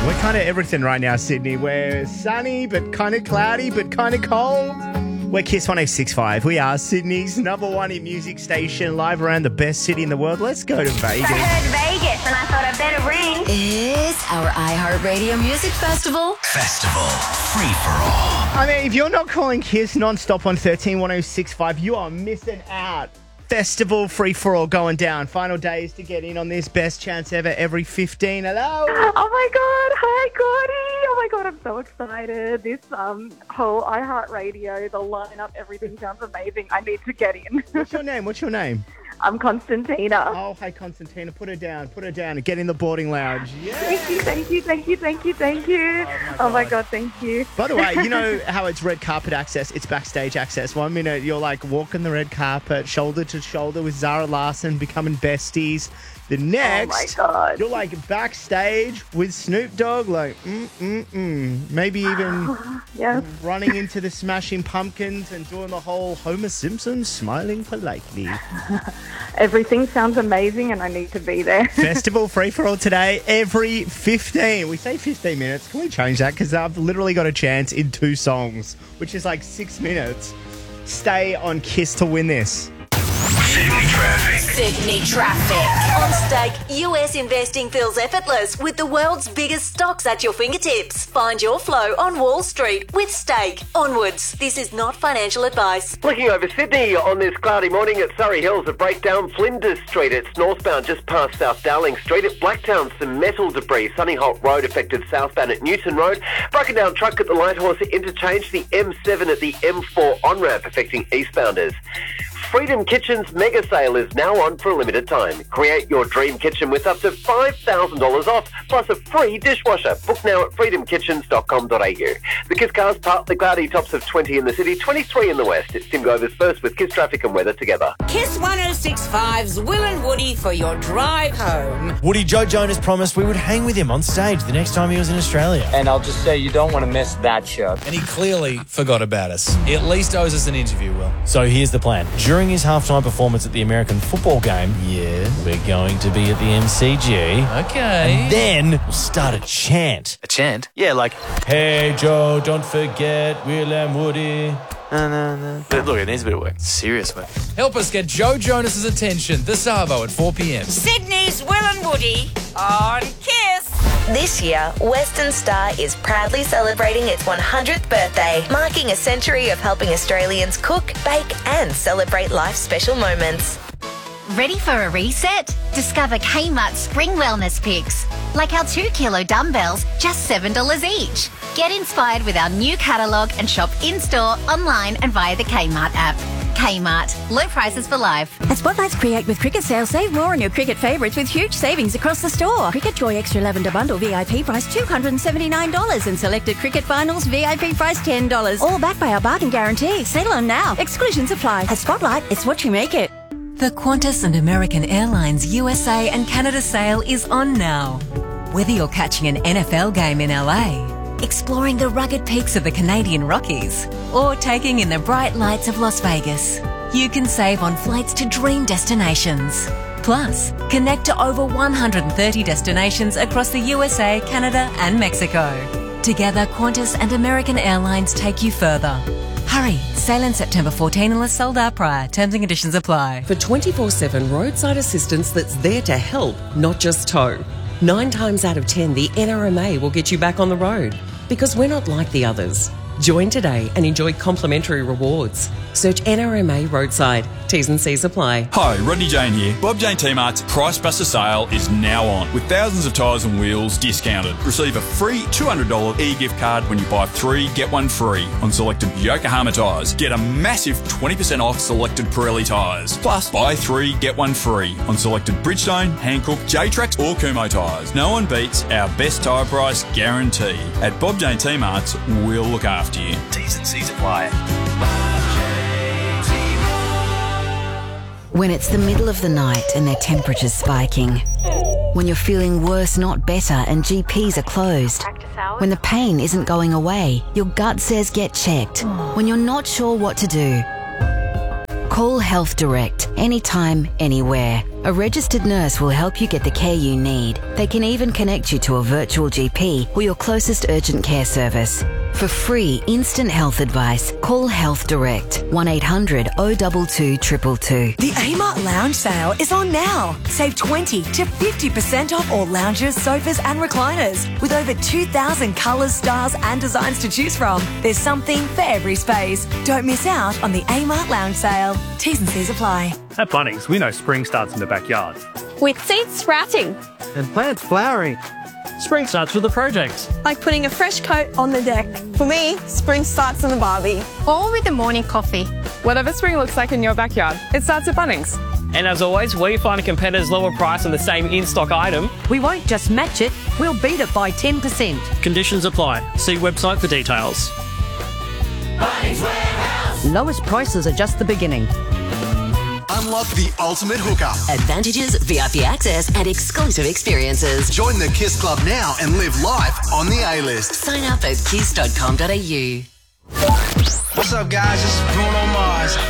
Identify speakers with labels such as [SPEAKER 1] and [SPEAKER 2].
[SPEAKER 1] We're kind of everything right now, Sydney. We're sunny, but kind of cloudy, but kind of cold. We're Kiss 106.5. We are Sydney's number one hit music station, live around the best city in the world. Let's go to Vegas.
[SPEAKER 2] I heard Vegas, and I thought I'd better ring.
[SPEAKER 3] It's our iHeartRadio Music Festival.
[SPEAKER 4] Festival Free for All.
[SPEAKER 1] I mean, if you're not calling Kiss non-stop on 13-106.5, you are missing out. Festival Free for All going down. Final days to get in on this. Best chance ever every 15. Hello.
[SPEAKER 5] Oh my God. Hi, Gordy. Oh my God, I'm so excited. This whole iHeartRadio, the lineup, everything sounds amazing. I need to get in.
[SPEAKER 1] What's your name? What's your name?
[SPEAKER 5] I'm Constantina.
[SPEAKER 1] Oh, hey, Constantina. Put her down. Put her down and get in the boarding lounge. Yeah.
[SPEAKER 5] Thank you. Oh my God, thank you.
[SPEAKER 1] By the way, you know how it's red carpet access, it's backstage access. 1 minute you're like walking the red carpet, shoulder to shoulder with Zara Larsson, becoming besties. The next,
[SPEAKER 5] oh my God,
[SPEAKER 1] you're like backstage with Snoop Dogg, like, maybe even
[SPEAKER 5] yes,
[SPEAKER 1] running into the Smashing Pumpkins and doing the whole Homer Simpson smiling politely.
[SPEAKER 5] everything sounds amazing and I need to be there.
[SPEAKER 1] Festival Free for All today, every 15. We say 15 minutes. Can we change that? Because I've literally got a chance in 2 songs, which is like 6 minutes. Stay on Kiss to win this.
[SPEAKER 4] Sydney Traffic.
[SPEAKER 3] On Stake, US investing feels effortless with the world's biggest stocks at your fingertips. Find your flow on Wall Street with Stake. Onwards. This is not financial advice.
[SPEAKER 6] Looking over Sydney on this cloudy morning at Surrey Hills, a breakdown Flinders Street. It's northbound just past South Dowling Street. At Blacktown, some metal debris. Sunny Holt Road affected southbound at Newton Road. Broken down truck at the Lighthorse interchange. The M7 at the M4 on-ramp affecting eastbounders. Freedom Kitchen's mega sale is now on for a limited time. Create your dream kitchen with up to $5,000 off, plus a free dishwasher. Book now at freedomkitchens.com.au. The Kiss cars, partly cloudy, tops of 20 in the city, 23 in the west. It's Tim Govers first with Kiss traffic and weather together.
[SPEAKER 7] Kiss 106.5's Will and Woody for your drive home.
[SPEAKER 8] Woody, Joe Jonas promised we would hang with him on stage the next time he was in Australia.
[SPEAKER 9] And I'll just say you don't want to miss that show.
[SPEAKER 10] And he clearly forgot about us. He at least owes us an interview, Will.
[SPEAKER 8] So here's the plan. During his halftime performance at the American football game, we're going to be at the MCG.
[SPEAKER 10] Okay.
[SPEAKER 8] And then we'll start a chant.
[SPEAKER 10] A chant?
[SPEAKER 8] Yeah, like, hey, Joe, don't forget Will and Woody.
[SPEAKER 10] But look, it needs a bit of work. Serious work. Help us get Joe Jonas's attention this Arvo at 4 p.m.
[SPEAKER 7] Sydney's Will and Woody on Kiss.
[SPEAKER 3] This year, Western Star is proudly celebrating its 100th birthday, marking a century of helping Australians cook, bake and celebrate life's special moments.
[SPEAKER 2] Ready for a reset? Discover Kmart Spring Wellness Picks. Like our 2-kilo dumbbells, just $7 each. Get inspired with our new catalogue and shop in-store, online and via the Kmart app. Kmart. Low prices for life.
[SPEAKER 11] At Spotlight's Create with Cricket sale, save more on your cricket favourites with huge savings across the store. Cricket Joy Extra Lavender Bundle VIP price $279 and selected Cricket Finals VIP price $10. All backed by our bargain guarantee. Sale on now. Exclusions apply. At Spotlight, it's what you make it.
[SPEAKER 12] The Qantas and American Airlines USA and Canada sale is on now. Whether you're catching an NFL game in LA, exploring the rugged peaks of the Canadian Rockies, or taking in the bright lights of Las Vegas, you can save on flights to dream destinations. Plus, connect to over 130 destinations across the USA, Canada and Mexico. Together, Qantas and American Airlines take you further. Hurry, sale in September 14 unless sold out prior. Terms and conditions apply.
[SPEAKER 13] For 24/7 roadside assistance that's there to help, not just tow. 9 times out of 10, the NRMA will get you back on the road because we're not like the others. Join today and enjoy complimentary rewards. Search NRMA Roadside. T's and C's apply.
[SPEAKER 14] Hi, Rodney Jane here. Bob Jane T-Mart's Price Buster sale is now on with thousands of tyres and wheels discounted. Receive a free $200 e-gift card when you buy 3, get 1 free on selected Yokohama tyres. Get a massive 20% off selected Pirelli tyres. Plus, buy 3, get 1 free on selected Bridgestone, Hankook, J-Trax or Kumho tyres. No one beats our best tyre price guarantee. At Bob Jane T-Mart's, we'll look after you. T's and C's apply.
[SPEAKER 15] When it's the middle of the night and their temperature's spiking. When you're feeling worse, not better, and GPs are closed. When the pain isn't going away, your gut says get checked. When you're not sure what to do. Call Health Direct anytime, anywhere. A registered nurse will help you get the care you need. They can even connect you to a virtual GP or your closest urgent care service. For free instant health advice, call Health Direct 1800 022 222.
[SPEAKER 16] The Amart Lounge sale is on now. Save 20 to 50% off all lounges, sofas and recliners. With over 2,000 colours, styles and designs to choose from, there's something for every space. Don't miss out on the Amart Lounge sale. T's and C's apply.
[SPEAKER 17] At Bunnings, we know spring starts in the backyard.
[SPEAKER 18] With seeds sprouting.
[SPEAKER 19] And plants flowering.
[SPEAKER 20] Spring starts with a project.
[SPEAKER 18] Like putting a fresh coat on the deck. For me, spring starts in the barbie. Or with a morning coffee.
[SPEAKER 21] Whatever spring looks like in your backyard, it starts at Bunnings.
[SPEAKER 20] And as always, where you find a competitor's lower price on the same in-stock item,
[SPEAKER 22] we won't just match it, we'll beat it by 10%.
[SPEAKER 20] Conditions apply. See website for details.
[SPEAKER 22] Bunnings Warehouse. Lowest prices are just the beginning.
[SPEAKER 23] Unlock the ultimate hookup.
[SPEAKER 24] Advantages, VIP access, and exclusive experiences.
[SPEAKER 23] Join the KISS Club now and live life on the A-list.
[SPEAKER 24] Sign up at kiss.com.au.
[SPEAKER 25] What's up, guys? This is Bruno Mars.